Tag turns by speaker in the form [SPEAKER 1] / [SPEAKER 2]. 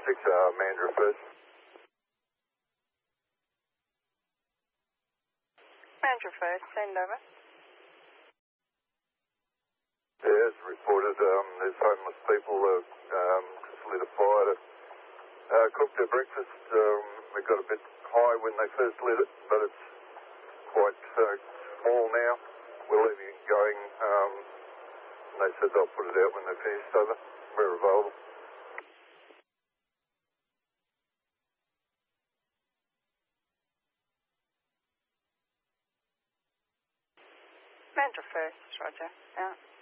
[SPEAKER 1] Mandra first.
[SPEAKER 2] Mandra first, send over.
[SPEAKER 1] Yeah, as reported, there's homeless people just lit a fire to cook their breakfast. We got a bit high when they first lit it, but it's quite small now. We're leaving it going. They said they'll put it out when they're finished over. We're available.
[SPEAKER 2] Mandra first, Roger. Out.